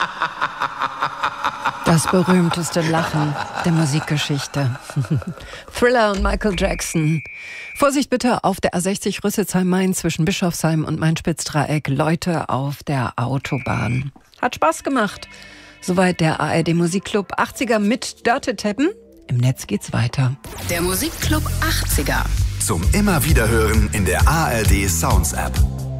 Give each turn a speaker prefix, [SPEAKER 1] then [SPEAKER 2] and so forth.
[SPEAKER 1] Das berühmteste Lachen der Musikgeschichte. Thriller und Michael Jackson. Vorsicht bitte auf der A60 Rüsselsheim-Main zwischen Bischofsheim und Main-Spitz-Dreieck. Leute auf der Autobahn. Hat Spaß gemacht. Soweit der ARD Musikclub 80er mit Dörte Teppen. Im Netz geht's weiter.
[SPEAKER 2] Der Musikclub 80er.
[SPEAKER 3] Zum immer wieder hören in der ARD Sounds App.